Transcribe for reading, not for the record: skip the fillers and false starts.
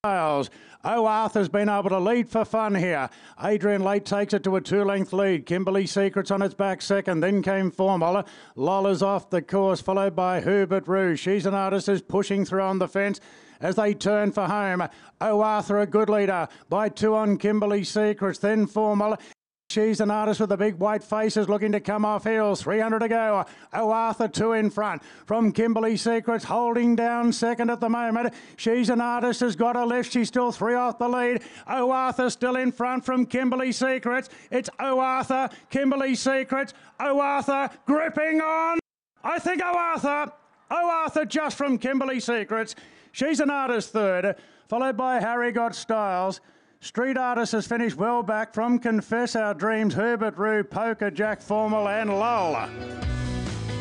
Styles. Arthur's been able to lead for fun here. Adrian Late takes it to a 2-length lead. Kimberly Secret's on its back second. Then came Formula. Lola's off the course, followed by Herbert Rouge. She's an Artist is pushing through on the fence as they turn for home. Arthur, a good leader by 2 on Kimberly Secrets. Then Formula. She's an Artist with the big white faces looking to come off heels. 300 to go. Arthur 2 in front from Kimberly Secrets, holding down second at the moment. She's an Artist has got a lift. She's still 3 off the lead. Arthur still in front from Kimberly Secrets. It's Arthur, Kimberly Secrets. Arthur gripping on. I think Arthur just from Kimberly Secrets. She's an Artist third, followed by Harry Got Styles. Street Artist has finished well back from Confess Our Dreams, Herbert Rue, Poker Jack, Formal and Lola.